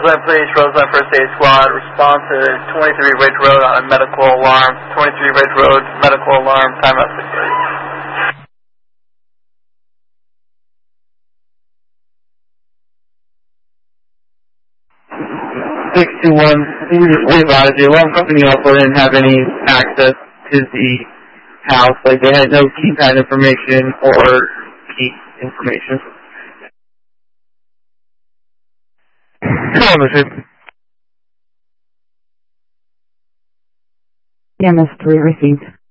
Roseland Police, Roseland First Aid Squad, respond to 23 Ridge Road on a medical alarm. 23 Ridge Road, medical alarm, timeout 621, we advise the alarm company also didn't have any access to the house, like they had no keypad information or key information. MS3 received.